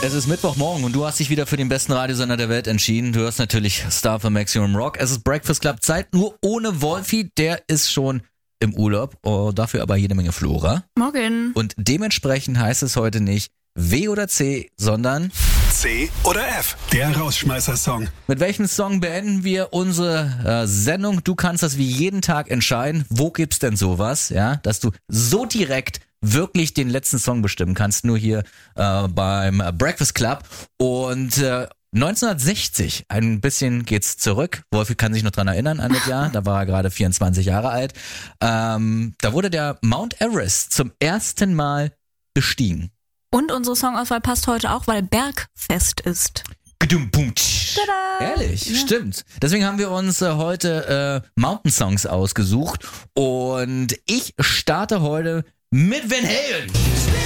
Es ist Mittwochmorgen und du hast dich wieder für den besten Radiosender der Welt entschieden. Du hörst natürlich Star für Maximum Rock. Es ist Breakfast Club Zeit, nur ohne Wolfi. Der ist schon im Urlaub, dafür aber jede Menge Flora. Morgen. Und dementsprechend heißt es heute nicht W oder C, sondern C oder F, der Rausschmeißer-Song. mit welchem Song beenden wir unsere Sendung? Du kannst das wie jeden Tag entscheiden. Wo gibt's denn sowas, ja, dass du so direkt wirklich den letzten Song bestimmen kannst, nur hier beim Breakfast Club. Und 1960, ein bisschen geht's zurück. Wolfi kann sich noch dran erinnern an das Jahr, da war er gerade 24 Jahre alt. Da wurde der Mount Everest zum ersten Mal bestiegen. Und unsere Songauswahl passt heute auch, weil Bergfest ist. Tada! Ehrlich, ja. Stimmt. Deswegen haben wir uns heute Mountain Songs ausgesucht und ich starte heute mit Van Halen.